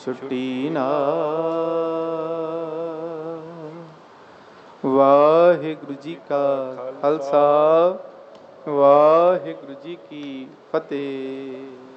ਛੁੱਟੀ ਨਾ। ਵਾਹਿਗੁਰੂ ਜੀ ਕਾ ਖਾਲਸਾ, ਵਾਹਿਗੁਰੂ ਜੀ ਕੀ ਫਤਿਹ।